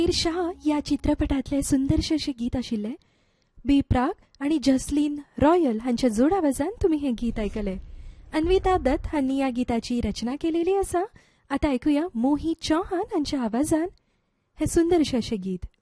ईर्षा या चित्रपटातले सुंदरशे अशें गीत आशिल्ले. बी प्राक आणि जसलीन रॉयल हांच्या जोड आवाजान तुम्ही हे गीत ऐकले. अन्विता दत्त हांनी या गीताची रचना केलेली आसा. आता ऐकूया मोहित चौहान हांच्या आवाजान हे सुंदरशे अशें गीत.